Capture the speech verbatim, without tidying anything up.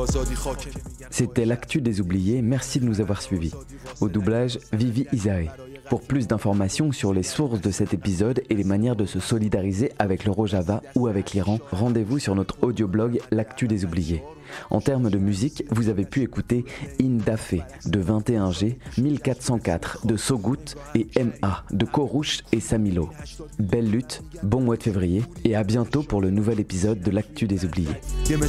C'était l'actu des oubliés, merci de nous avoir suivis. Au doublage, Vivi Isae. Pour plus d'informations sur les sources de cet épisode et les manières de se solidariser avec le Rojava ou avec l'Iran, rendez-vous sur notre audioblog L'actu des oubliés. En termes de musique, vous avez pu écouter Indafé de vingt et un G, mille quatre cent quatre de Sogout et M A de Korouche et Samilo. Belle lutte, bon mois de février et à bientôt pour le nouvel épisode de L'actu des oubliés.